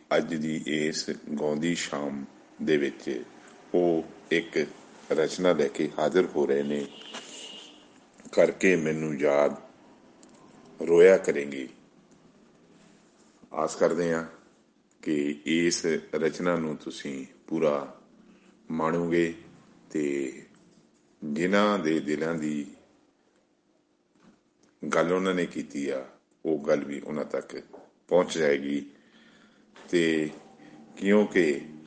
ਅੱਜ ਦੀ ਇਸ ਗਾਉਂਦੀ ਸ਼ਾਮ ਦੇ ਵਿੱਚ ਉਹ ਇੱਕ ਰਚਨਾ ਲੈ ਕੇ ਹਾਜ਼ਰ ਹੋ ਰਹੇ ਨੇ। ਕਰਕੇ ਮੈਨੂੰ ਯਾਦ ਰੋਇਆ ਕਰੇਂਗੀ। ਆਸ ਕਰਦੇ ਹਾਂ ਕਿ ਇਸ ਰਚਨਾ ਨੂੰ ਤੁਸੀਂ ਪੂਰਾ ਮਾਣੋਗੇ ਤੇ ਜਿਨ੍ਹਾਂ ਦੇ ਦਿਲਾਂ ਦੀ ਗੱਲ ਉਹਨਾਂ ਨੇ ਕੀਤੀ ਆ ਉਹ ਗੱਲ ਵੀ ਉਹਨਾਂ ਤੱਕ ਪਹੁੰਚ ਜਾਏਗੀ। ਤੇ ਕਿਉਂਕਿ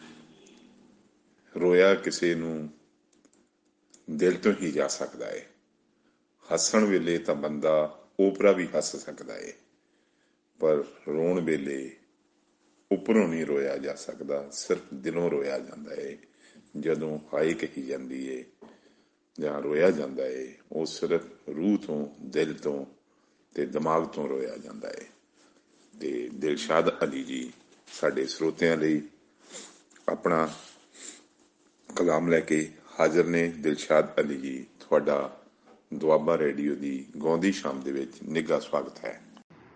ਰੋਇਆ ਕਿਸੇ ਨੂੰ ਦਿਲ ਤੋਂ ਹੀ ਜਾ ਸਕਦਾ ਹੈ। ਹੱਸਣ ਵੇਲੇ ਤਾਂ ਬੰਦਾ ਓਪਰਾ ਵੀ ਹੱਸ ਸਕਦਾ ਹੈ, ਪਰ ਰੋਣ ਵੇਲੇ ਉੱਪਰੋਂ ਨਹੀਂ ਰੋਇਆ ਜਾ ਸਕਦਾ, ਸਿਰਫ ਦਿਲੋਂ ਰੋਇਆ ਜਾਂਦਾ ਹੈ। ਜਦੋਂ ਹਾਏ ਕਹੀ ਜਾਂਦੀ ਹੈ ਜਾਂ ਰੋਇਆ ਜਾਂਦਾ ਹੈ, ਉਹ ਸਿਰਫ ਰੂਹ ਤੋਂ, ਦਿਲ ਤੋਂ ਤੇ ਦਿਮਾਗ ਤੋਂ ਰੋਇਆ ਜਾਂਦਾ ਹੈ। ਤੇ ਦਿਲਸ਼ਾਦ ਅਲੀ ਜੀ ਸਾਡੇ ਸਰੋਤਿਆਂ ਲਈ ਆਪਣਾ ਕਲਾਮ ਲੈ ਕੇ ਹਾਜ਼ਰ ਨੇ। ਦਿਲਸ਼ਾਦ ਅਲੀ ਜੀ, ਤੁਹਾਡਾ ਦੁਆਬਾ ਰੇਡੀਓ ਦੀ ਗਾਉਂਦੀ ਸ਼ਾਮ ਦੇ ਵਿੱਚ ਨਿੱਘਾ ਸਵਾਗਤ ਹੈ।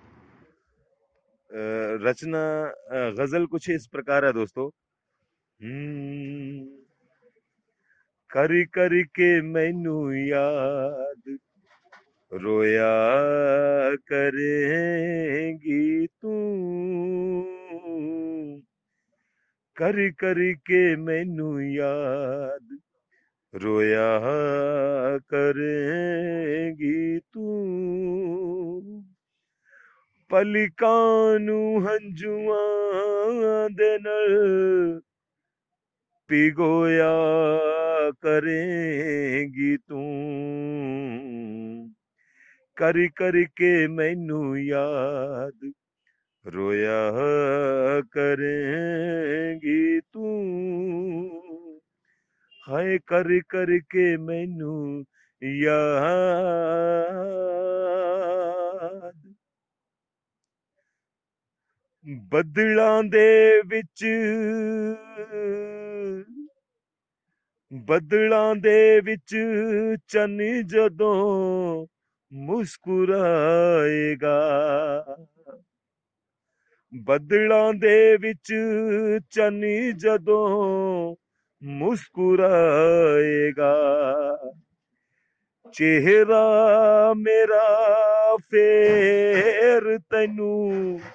रचना गजल कुछ इस प्रकार है दोस्तों। कर कर के मैनू याद रोया करेंगी तू, कर कर के मैनू याद रोया करेंगी तू, ਪਲਕਾਂ ਨੂੰ ਹੰਝੂਆਂ ਦੇ ਨਾਲ ਭਿਗੋਇਆ ਕਰੇਂਗੀ ਤੂੰ, ਕਰ ਕਰ ਕੇ ਮੈਨੂੰ ਯਾਦ ਰੋਇਆ ਕਰੇਂਗੀ ਤੂੰ, ਹਾਏ ਕਰ ਕਰ ਕੇ ਮੈਨੂੰ ਯਾਦ। ਬੱਦਲਾਂ ਦੇ ਵਿੱਚ ਚੰਨ ਜਦੋਂ ਮੁਸਕਰਾਏਗਾ, ਬੱਦਲਾਂ ਦੇ ਵਿੱਚ ਚੰਨ ਜਦੋਂ ਮੁਸਕਰਾਏਗਾ, ਚਿਹਰਾ ਮੇਰਾ ਫੇਰ ਤੈਨੂੰ